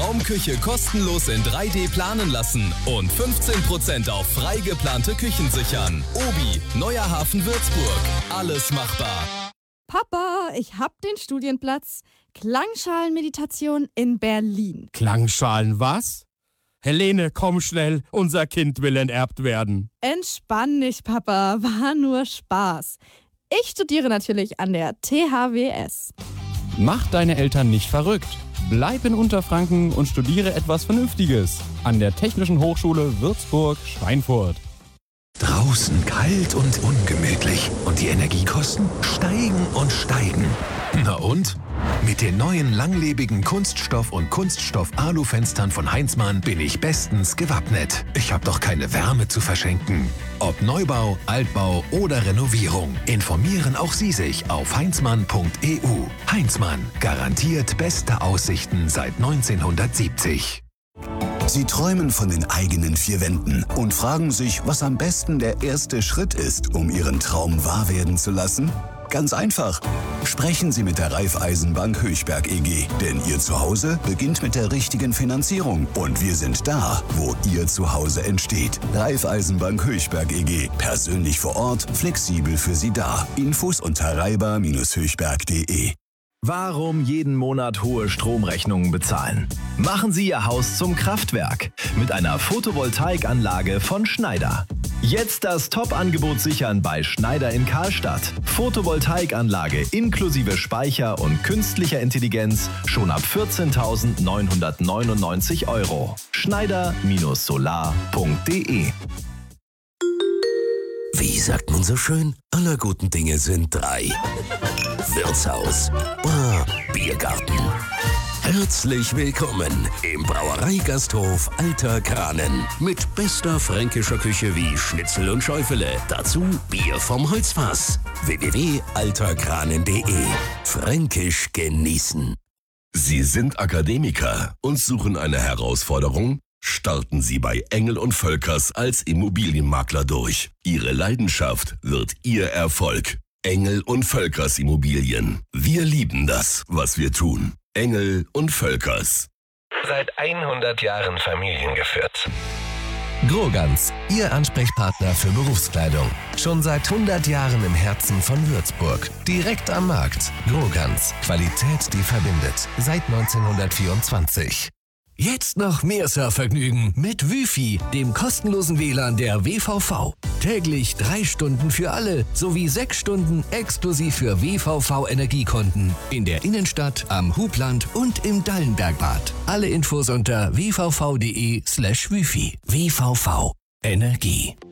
Traumküche kostenlos in 3D planen lassen und 15% auf frei geplante Küchen sichern. Obi, Neuer Hafen Würzburg. Alles machbar. Papa, ich hab den Studienplatz. Klangschalenmeditation in Berlin. Klangschalen was? Helene, komm schnell, unser Kind will enterbt werden. Entspann dich, Papa, war nur Spaß. Ich studiere natürlich an der THWS. Mach deine Eltern nicht verrückt. Bleib in Unterfranken und studiere etwas Vernünftiges an der Technischen Hochschule Würzburg-Schweinfurt. Draußen kalt und ungemütlich und die Energiekosten steigen und steigen. Na und? Mit den neuen langlebigen Kunststoff- und Kunststoff-Alu-Fenstern von Heinzmann bin ich bestens gewappnet. Ich habe doch keine Wärme zu verschenken. Ob Neubau, Altbau oder Renovierung, informieren auch Sie sich auf heinzmann.eu. Heinzmann, garantiert beste Aussichten seit 1970. Sie träumen von den eigenen 4 Wänden und fragen sich, was am besten der erste Schritt ist, um Ihren Traum wahr werden zu lassen? Ganz einfach. Sprechen Sie mit der Raiffeisenbank Höchberg EG, denn Ihr Zuhause beginnt mit der richtigen Finanzierung und wir sind da, wo Ihr Zuhause entsteht. Raiffeisenbank Höchberg EG, persönlich vor Ort, flexibel für Sie da. Infos unter raiba-höchberg.de. Warum jeden Monat hohe Stromrechnungen bezahlen? Machen Sie Ihr Haus zum Kraftwerk mit einer Photovoltaikanlage von Schneider. Jetzt das Top-Angebot sichern bei Schneider in Karlstadt. Photovoltaikanlage inklusive Speicher und künstlicher Intelligenz schon ab 14.999 €. Schneider-solar.de. Wie sagt man so schön? Aller guten Dinge sind 3. Wirtshaus, Bar, Biergarten. Herzlich willkommen im Brauereigasthof Alter Kranen. Mit bester fränkischer Küche wie Schnitzel und Schäufele. Dazu Bier vom Holzfass. www.alterkranen.de. Fränkisch genießen. Sie sind Akademiker und suchen eine Herausforderung? Starten Sie bei Engel & Völkers als Immobilienmakler durch. Ihre Leidenschaft wird Ihr Erfolg. Engel & Völkers Immobilien. Wir lieben das, was wir tun. Engel & Völkers. Seit 100 Jahren familiengeführt. Grogans, Ihr Ansprechpartner für Berufskleidung. Schon seit 100 Jahren im Herzen von Würzburg. Direkt am Markt. Grogans, Qualität, die verbindet. Seit 1924. Jetzt noch mehr Surfvergnügen mit Wi-Fi, dem kostenlosen WLAN der WVV. Täglich 3 Stunden für alle sowie 6 Stunden exklusiv für WVV-Energiekunden in der Innenstadt, am Hubland und im Dallenbergbad. Alle Infos unter wvv.de/wifi. WVV Energie.